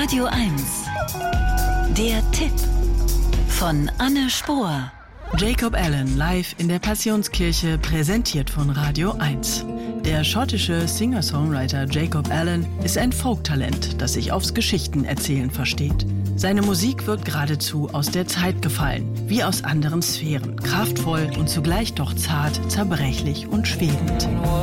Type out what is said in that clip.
Radio 1. Der Tipp von Anne Spohr. Jacob Allen live in der Passionskirche, präsentiert von Radio 1. Der schottische Singer-Songwriter Jacob Allen ist ein Folktalent, das sich aufs Geschichtenerzählen versteht. Seine Musik wird geradezu aus der Zeit gefallen, wie aus anderen Sphären, kraftvoll und zugleich doch zart, zerbrechlich und schwebend.